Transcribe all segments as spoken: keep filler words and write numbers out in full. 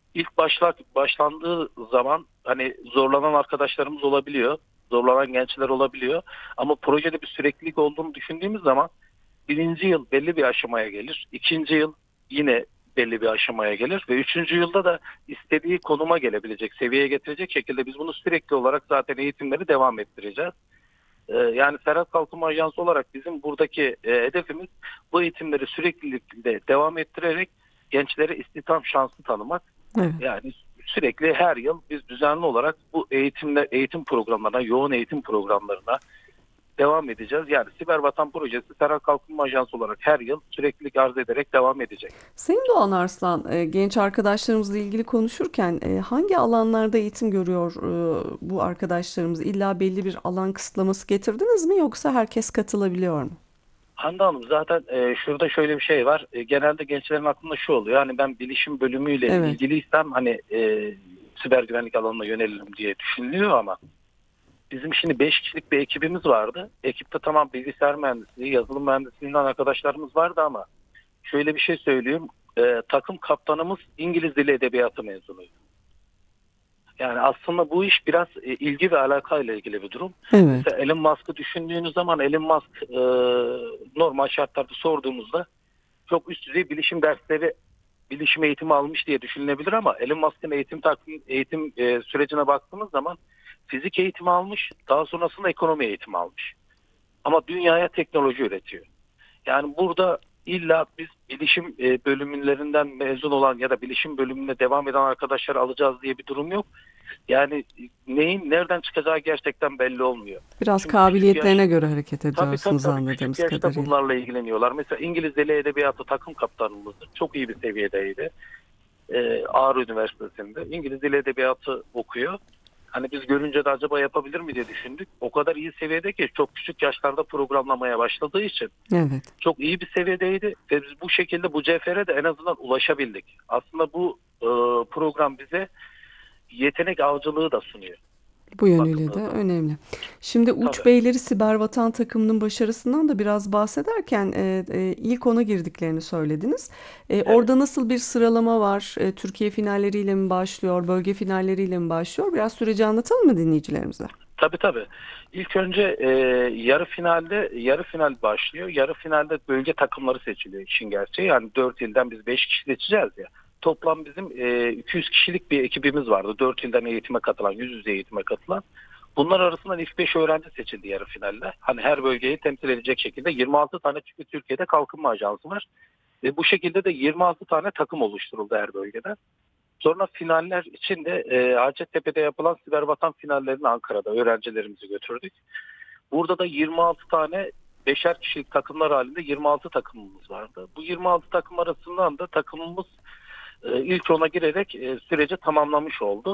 İlk başlar, başlandığı zaman hani zorlanan arkadaşlarımız olabiliyor. Zorlanan gençler olabiliyor. Ama projede bir süreklilik olduğunu düşündüğümüz zaman birinci yıl belli bir aşamaya gelir. İkinci yıl yine belli bir aşamaya gelir ve üçüncü yılda da istediği konuma gelebilecek, seviyeye getirecek şekilde biz bunu sürekli olarak zaten eğitimleri devam ettireceğiz. Ee, Yani Serhat Kalkınma Ajansı olarak bizim buradaki e, hedefimiz bu eğitimleri süreklilikle devam ettirerek gençlere istihdam şansı tanımak. Evet. Yani sürekli her yıl biz düzenli olarak bu eğitimle eğitim programlarına, yoğun eğitim programlarına devam edeceğiz. Yani Siber Vatan Projesi Serhat Kalkınma Ajansı olarak her yıl süreklilik arz ederek devam edecek. Sayın Doğan Arslan, e, genç arkadaşlarımızla ilgili konuşurken e, hangi alanlarda eğitim görüyor e, bu arkadaşlarımız? İlla belli bir alan kısıtlaması getirdiniz mi yoksa herkes katılabiliyor mu? Hande Hanım zaten e, şurada şöyle bir şey var. E, genelde gençlerin aklında şu oluyor. Hani ben bilişim bölümüyle Evet. ilgiliysem hani e, siber güvenlik alanına yönelirim diye düşünülüyor ama bizim şimdi beş kişilik bir ekibimiz vardı. Ekipte tamam bilgisayar mühendisliği, yazılım mühendisliğinden arkadaşlarımız vardı ama şöyle bir şey söyleyeyim. E, takım kaptanımız İngiliz Dili Edebiyatı mezunuydu. Yani aslında bu iş biraz e, ilgi ve alakayla ilgili bir durum. Evet. Mesela Elon Musk'ı düşündüğünüz zaman Elon Musk e, normal şartlarda sorduğumuzda çok üst düzey bilişim dersleri, bilişim eğitimi almış diye düşünülebilir ama Elon Musk'ın eğitim takvim, eğitim e, sürecine baktığımız zaman fizik eğitimi almış, daha sonrasında ekonomi eğitimi almış. Ama dünyaya teknoloji üretiyor. Yani burada illa biz bilişim e, bölümlerinden mezun olan ya da bilişim bölümüne devam eden arkadaşları alacağız diye bir durum yok. Yani neyin nereden çıkacağı gerçekten belli olmuyor. Biraz Çünkü küçük yaş, kabiliyetlerine göre hareket tabii tabii ediyorsunuz tabii küçük anladığımız yaşta kadarıyla. bunlarla ilgileniyorlar. Mesela İngiliz Dili Edebiyatı takım kaptanımızdı. Çok iyi bir seviyedeydi. Ee, Ağrı Üniversitesi'nde. İngiliz Dili Edebiyatı okuyor. Hani biz görünce de acaba yapabilir mi diye düşündük. O kadar iyi seviyede ki çok küçük yaşlarda programlamaya başladığı için Evet. çok iyi bir seviyedeydi ve biz bu şekilde bu cevhere de en azından ulaşabildik. Aslında bu e, program bize yetenek avcılığı da sunuyor Bu yönüyle de bakıldığı zaman. önemli. Şimdi Uç Tabii. Beyleri Siber Vatan takımının başarısından da biraz bahsederken e, e, ilk ona girdiklerini söylediniz. E, Evet. orada nasıl bir sıralama var? E, Türkiye finalleriyle mi başlıyor, bölge finalleriyle mi başlıyor? Biraz süreci anlatalım mı dinleyicilerimize? Tabii tabii. İlk önce e, yarı finalde yarı final başlıyor. Yarı finalde bölge takımları seçiliyor işin gerçeği. Yani dört ilden biz beş kişi seçeceğiz ya. Toplam bizim e, iki yüz kişilik bir ekibimiz vardı. Dört ilden eğitime katılan, yüz yüze eğitime katılan. Bunlar arasından ilk beş öğrenci seçildi yarı finalde. Hani her bölgeyi temsil edecek şekilde yirmi altı tane çünkü Türkiye'de kalkınma ajansı var. Ve bu şekilde de yirmi altı tane takım oluşturuldu her bölgede. Sonra finaller için de e, Hacettepe'de yapılan Siber Vatan finallerini Ankara'da öğrencilerimizi götürdük. Burada da yirmi altı tane beşer kişilik takımlar halinde yirmi altı takımımız vardı. Bu yirmi altı takım arasından da takımımız e, ilk ona girerek e, süreci tamamlamış oldu.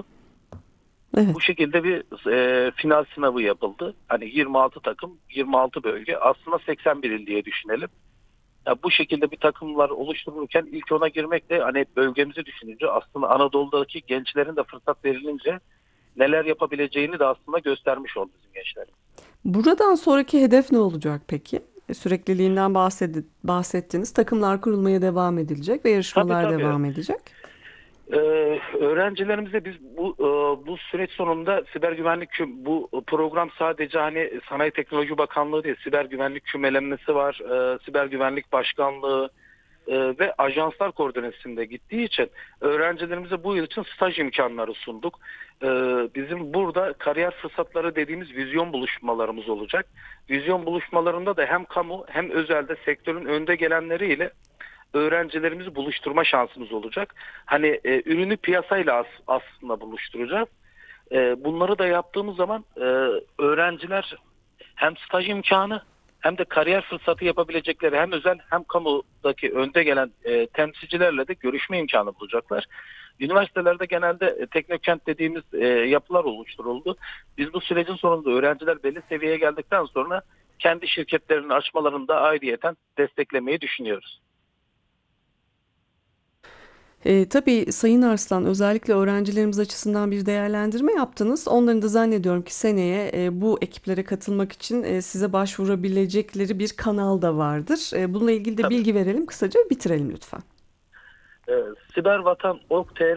Bu Evet. şekilde bir e, final sınavı yapıldı. Hani yirmi altı takım, yirmi altı bölge. Aslında seksen bir il diye düşünelim. Ya bu şekilde bir takımlar oluşturulurken ilk ona girmek de hani bölgemizi düşününce aslında Anadolu'daki gençlerin de fırsat verilince neler yapabileceğini de aslında göstermiş oldu bizim gençler. Buradan sonraki hedef ne olacak peki? E, Sürekliliğinden bahsedi- bahsettiniz. Takımlar kurulmaya devam edilecek ve Tabii yarışmalar tabii. devam edecek. Ee, Öğrencilerimize biz bu e, bu süreç sonunda siber güvenlik kü- bu program sadece hani Sanayi Teknoloji Bakanlığı değil, siber güvenlik kümelenmesi var, e, siber güvenlik başkanlığı e, ve ajanslar koordinasyonunda gittiği için öğrencilerimize bu yıl için staj imkanları sunduk. E, Bizim burada kariyer fırsatları dediğimiz vizyon buluşmalarımız olacak. Vizyon buluşmalarında da hem kamu hem özelde sektörün önde gelenleriyle öğrencilerimizi buluşturma şansımız olacak. Hani e, ürünü piyasayla as, aslında buluşturacağız. E, bunları da yaptığımız zaman e, öğrenciler hem staj imkanı hem de kariyer fırsatı yapabilecekleri hem özel hem kamudaki önde gelen e, temsilcilerle de görüşme imkanı bulacaklar. Üniversitelerde genelde e, teknokent dediğimiz e, yapılar oluşturuldu. Biz bu sürecin sonunda öğrenciler belli seviyeye geldikten sonra kendi şirketlerini açmalarını da ayrıyeten desteklemeyi düşünüyoruz. E, tabii Sayın Arslan özellikle öğrencilerimiz açısından bir değerlendirme yaptınız. Onların da zannediyorum ki seneye e, bu ekiplere katılmak için e, size başvurabilecekleri bir kanal da vardır. E, bununla ilgili de Tabii. bilgi verelim, kısaca bitirelim lütfen. E, siber vatan nokta org